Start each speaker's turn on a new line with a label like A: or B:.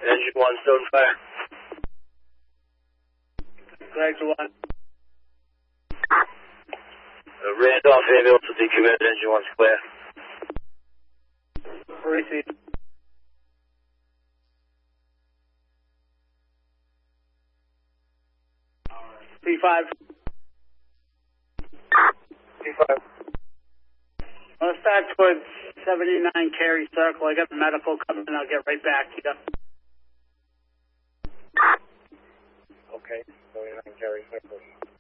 A: Engine 1 still in fire.
B: Correct, 1.
A: Randolph ambulance will decommit. Engine 1's clear.
B: Receive. P5.
A: P5.
B: I'll start towards 79 Cary Circle. I got the medical coming. I'll get right back to you.
A: Okay, 79 Cary Circle.